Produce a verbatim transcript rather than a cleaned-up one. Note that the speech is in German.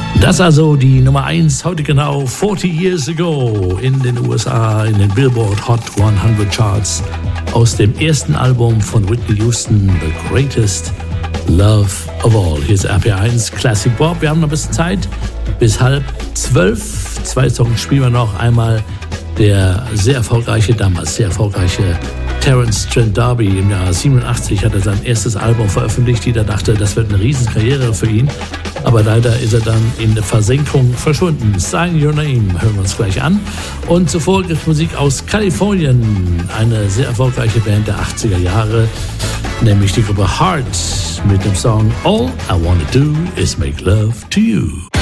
Das also die Nummer eins heute genau forty years ago in den U S A, in den Billboard Hot hundert Charts aus dem ersten Album von Whitney Houston, The Greatest Love of All. Hier ist R P R eins Classic Bob. Wir haben noch ein bisschen Zeit bis halb zwölf. Zwei Songs spielen wir noch. Einmal der sehr erfolgreiche, damals sehr erfolgreiche Terence Trent D'Arby. Im Jahr siebenundachtzig hat er sein erstes Album veröffentlicht. Jeder dachte, das wird eine Riesenkarriere für ihn. Aber leider ist er dann in der Versenkung verschwunden. Sign Your Name hören wir uns gleich an. Und zuvor gibt es Musik aus Kalifornien. Eine sehr erfolgreiche Band der achtziger Jahre, nämlich die Gruppe Heart mit dem Song All I Wanna Do Is Make Love to You.